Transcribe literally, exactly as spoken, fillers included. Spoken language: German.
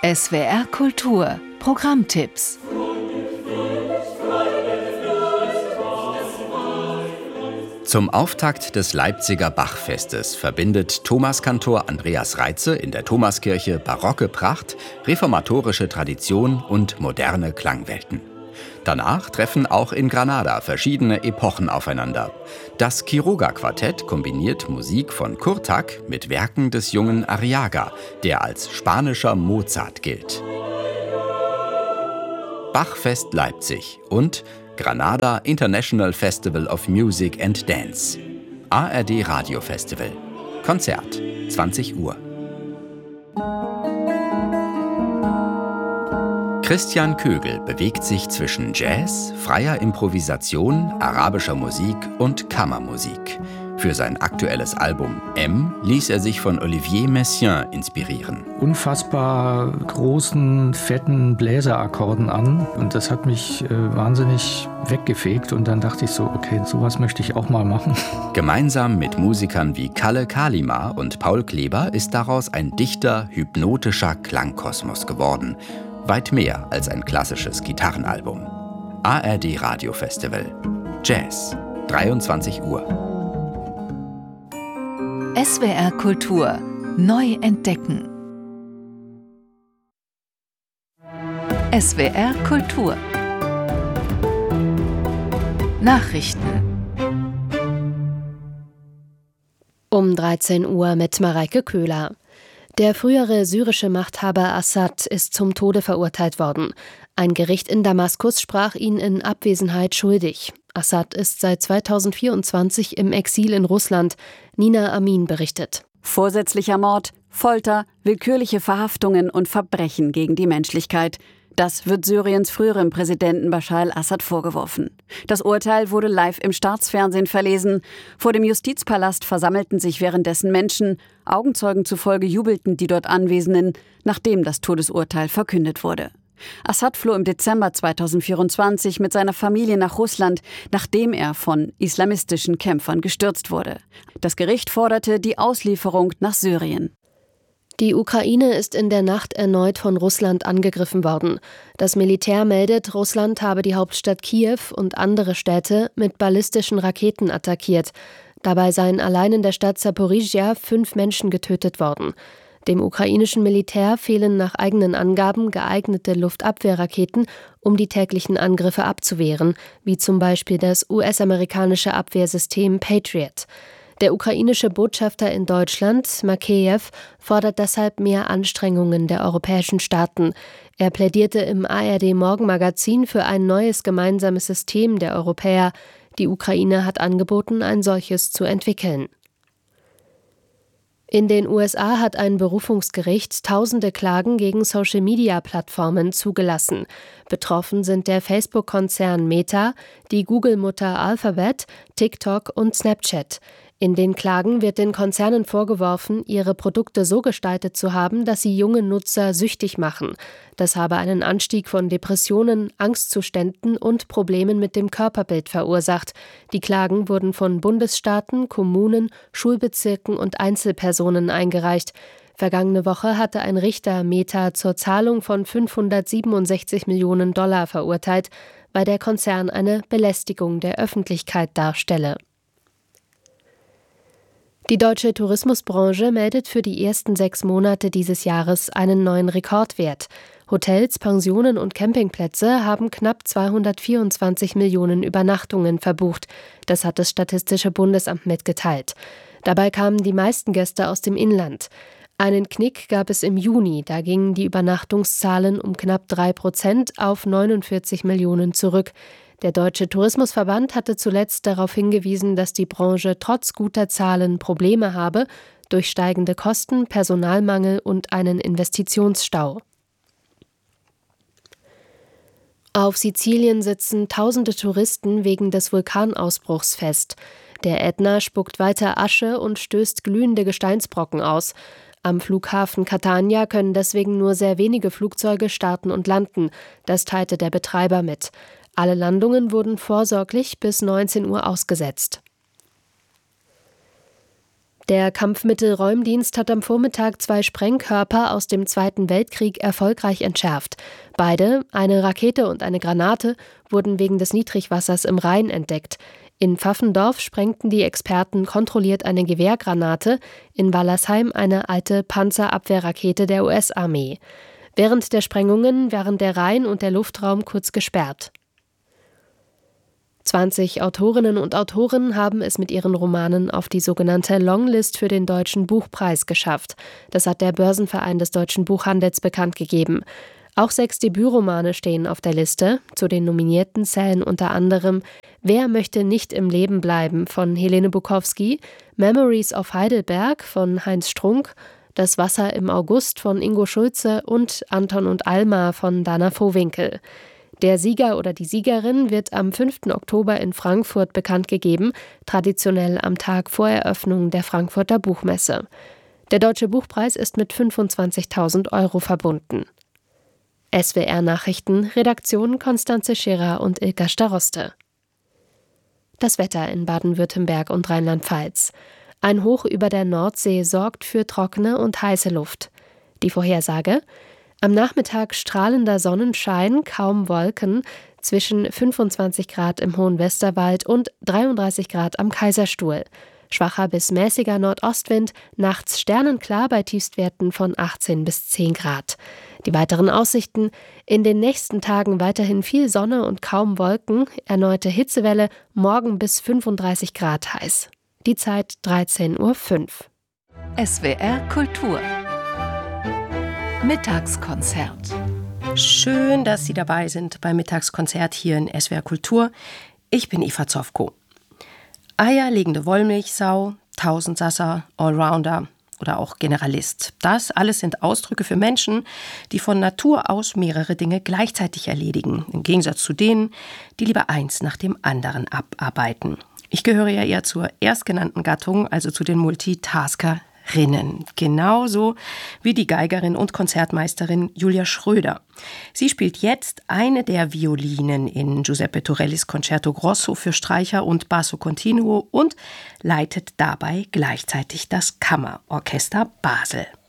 S W R Kultur Programmtipps. Zum Auftakt des Leipziger Bachfestes verbindet Thomaskantor Andreas Reitze in der Thomaskirche barocke Pracht, reformatorische Tradition und moderne Klangwelten. Danach treffen auch in Granada verschiedene Epochen aufeinander. Das Quiroga-Quartett kombiniert Musik von Kurtak mit Werken des jungen Arriaga, der als spanischer Mozart gilt. Bachfest Leipzig und Granada International Festival of Music and Dance. A R D Radio Festival. Konzert, zwanzig Uhr. Christian Kögel bewegt sich zwischen Jazz, freier Improvisation, arabischer Musik und Kammermusik. Für sein aktuelles Album M ließ er sich von Olivier Messiaen inspirieren. Unfassbar großen, fetten Bläserakkorden an und das hat mich äh, wahnsinnig weggefegt und dann dachte ich so, okay, sowas möchte ich auch mal machen. Gemeinsam mit Musikern wie Kalle Kalima und Paul Kleber ist daraus ein dichter, hypnotischer Klangkosmos geworden. Weit mehr als ein klassisches Gitarrenalbum. A R D Radio Festival. Jazz, dreiundzwanzig Uhr. S W R Kultur neu entdecken. S W R Kultur Nachrichten um dreizehn Uhr mit Mareike Köhler. Der frühere syrische Machthaber Assad ist zum Tode verurteilt worden. Ein Gericht in Damaskus sprach ihn in Abwesenheit schuldig. Assad ist seit zweitausendvierundzwanzig im Exil in Russland. Nina Amin berichtet. Vorsätzlicher Mord, Folter, willkürliche Verhaftungen und Verbrechen gegen die Menschlichkeit. Das wird Syriens früherem Präsidenten Bashar al-Assad vorgeworfen. Das Urteil wurde live im Staatsfernsehen verlesen. Vor dem Justizpalast versammelten sich währenddessen Menschen. Augenzeugen zufolge jubelten die dort Anwesenden, nachdem das Todesurteil verkündet wurde. Assad floh im Dezember zweitausendvierundzwanzig mit seiner Familie nach Russland, nachdem er von islamistischen Kämpfern gestürzt wurde. Das Gericht forderte die Auslieferung nach Syrien. Die Ukraine ist in der Nacht erneut von Russland angegriffen worden. Das Militär meldet, Russland habe die Hauptstadt Kiew und andere Städte mit ballistischen Raketen attackiert. Dabei seien allein in der Stadt Saporizhia fünf Menschen getötet worden. Dem ukrainischen Militär fehlen nach eigenen Angaben geeignete Luftabwehrraketen, um die täglichen Angriffe abzuwehren, wie zum Beispiel das U S-amerikanische Abwehrsystem Patriot. Der ukrainische Botschafter in Deutschland, Makeyev, fordert deshalb mehr Anstrengungen der europäischen Staaten. Er plädierte im A R D-Morgenmagazin für ein neues gemeinsames System der Europäer. Die Ukraine hat angeboten, ein solches zu entwickeln. In den U S A hat ein Berufungsgericht tausende Klagen gegen Social-Media-Plattformen zugelassen. Betroffen sind der Facebook-Konzern Meta, die Google-Mutter Alphabet, TikTok und Snapchat. In den Klagen wird den Konzernen vorgeworfen, ihre Produkte so gestaltet zu haben, dass sie junge Nutzer süchtig machen. Das habe einen Anstieg von Depressionen, Angstzuständen und Problemen mit dem Körperbild verursacht. Die Klagen wurden von Bundesstaaten, Kommunen, Schulbezirken und Einzelpersonen eingereicht. Vergangene Woche hatte ein Richter Meta zur Zahlung von fünfhundertsiebenundsechzig Millionen Dollar verurteilt, weil der Konzern eine Belästigung der Öffentlichkeit darstelle. Die deutsche Tourismusbranche meldet für die ersten sechs Monate dieses Jahres einen neuen Rekordwert. Hotels, Pensionen und Campingplätze haben knapp zweihundertvierundzwanzig Millionen Übernachtungen verbucht. Das hat das Statistische Bundesamt mitgeteilt. Dabei kamen die meisten Gäste aus dem Inland. Einen Knick gab es im Juni, da gingen die Übernachtungszahlen um knapp drei Prozent auf neunundvierzig Millionen zurück. Der Deutsche Tourismusverband hatte zuletzt darauf hingewiesen, dass die Branche trotz guter Zahlen Probleme habe, durch steigende Kosten, Personalmangel und einen Investitionsstau. Auf Sizilien sitzen tausende Touristen wegen des Vulkanausbruchs fest. Der Ätna spuckt weiter Asche und stößt glühende Gesteinsbrocken aus. Am Flughafen Catania können deswegen nur sehr wenige Flugzeuge starten und landen. Das teilte der Betreiber mit. Alle Landungen wurden vorsorglich bis neunzehn Uhr ausgesetzt. Der Kampfmittelräumdienst hat am Vormittag zwei Sprengkörper aus dem Zweiten Weltkrieg erfolgreich entschärft. Beide, eine Rakete und eine Granate, wurden wegen des Niedrigwassers im Rhein entdeckt. In Pfaffendorf sprengten die Experten kontrolliert eine Gewehrgranate, in Wallersheim eine alte Panzerabwehrrakete der U S-Armee. Während der Sprengungen waren der Rhein und der Luftraum kurz gesperrt. zwanzig Autorinnen und Autoren haben es mit ihren Romanen auf die sogenannte Longlist für den Deutschen Buchpreis geschafft. Das hat der Börsenverein des deutschen Buchhandels bekannt gegeben. Auch sechs Debütromane stehen auf der Liste. Zu den Nominierten zählen unter anderem Wer möchte nicht im Leben bleiben von Helene Bukowski, Memories of Heidelberg von Heinz Strunk, Das Wasser im August von Ingo Schulze und Anton und Alma von Dana Vohwinkel. Der Sieger oder die Siegerin wird am fünften Oktober in Frankfurt bekannt gegeben, traditionell am Tag vor Eröffnung der Frankfurter Buchmesse. Der Deutsche Buchpreis ist mit fünfundzwanzigtausend Euro verbunden. S W R-Nachrichten, Redaktion Konstanze Scherer und Ilka Staroste. Das Wetter in Baden-Württemberg und Rheinland-Pfalz. Ein Hoch über der Nordsee sorgt für trockene und heiße Luft. Die Vorhersage: Am Nachmittag strahlender Sonnenschein, kaum Wolken, zwischen fünfundzwanzig Grad im Hohen Westerwald und dreiunddreißig Grad am Kaiserstuhl. Schwacher bis mäßiger Nordostwind, nachts sternenklar bei Tiefstwerten von achtzehn bis zehn Grad. Die weiteren Aussichten: In den nächsten Tagen weiterhin viel Sonne und kaum Wolken, erneute Hitzewelle, morgen bis fünfunddreißig Grad heiß. Die Zeit dreizehn Uhr fünf. S W R Kultur Mittagskonzert. Schön, dass Sie dabei sind beim Mittagskonzert hier in S W R Kultur. Ich bin Eva Zofko. Eierlegende Wollmilchsau, Tausendsasser, Allrounder oder auch Generalist. Das alles sind Ausdrücke für Menschen, die von Natur aus mehrere Dinge gleichzeitig erledigen. Im Gegensatz zu denen, die lieber eins nach dem anderen abarbeiten. Ich gehöre ja eher zur erstgenannten Gattung, also zu den Multitaskerinnen. Genauso wie die Geigerin und Konzertmeisterin Julia Schröder. Sie spielt jetzt eine der Violinen in Giuseppe Torellis Concerto Grosso für Streicher und Basso Continuo und leitet dabei gleichzeitig das Kammerorchester Basel.